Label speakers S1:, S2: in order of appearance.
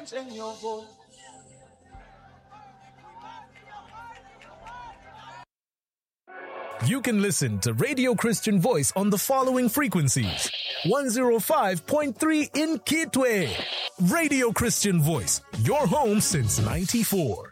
S1: confidence in your voice.
S2: You can listen to Radio Christian Voice on the following frequencies. 105.3 in Kitwe. Radio Christian Voice, your home since 94.